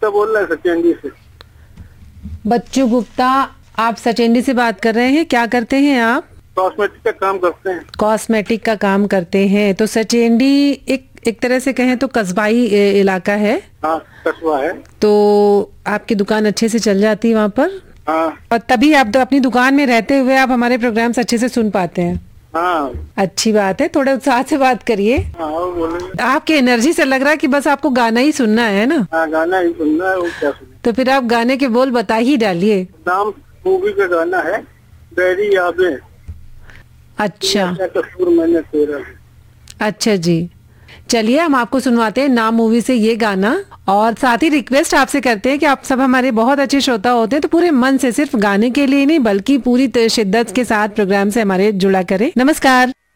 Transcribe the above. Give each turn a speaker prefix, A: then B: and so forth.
A: गुप्ता बोल रहे हैं सचेंडी से।
B: बच्चू गुप्ता, आप सचेंडी से बात कर रहे हैं। क्या करते हैं आप?
A: कॉस्मेटिक का काम करते हैं।
B: कॉस्मेटिक का काम करते हैं। तो सचेंडी एक तरह से कहें तो कस्बाई इलाका है।
A: हाँ, कस्बा है।
B: तो आपकी दुकान अच्छे से चल जाती है वहाँ पर?
A: हाँ।
B: और तभी आप तो अपनी दुकान में रहते हुए आप हमारे प्रोग्राम्स अच्छे से सुन पाते हैं।
A: हाँ,
B: अच्छी बात है। थोड़े उत्साह से बात करिए।
A: हाँ, बोलिए।
B: आपके एनर्जी से लग रहा है कि बस आपको गाना ही सुनना है ना?
A: हाँ, गाना ही सुनना है, वो क्या सुने।
B: तो फिर आप गाने के बोल बता ही डालिए।
A: नाम मूवी का गाना है बैरी यादें।
B: अच्छा,
A: क्या कसूर मैंने तेरा।
B: अच्छा जी, चलिए हम आपको सुनवाते हैं नाम मूवी से ये गाना। और साथ ही रिक्वेस्ट आपसे करते हैं कि आप सब हमारे बहुत अच्छे श्रोता होते हैं, तो पूरे मन से सिर्फ गाने के लिए नहीं बल्कि पूरी शिद्दत के साथ प्रोग्राम से हमारे जुड़ा करें। नमस्कार।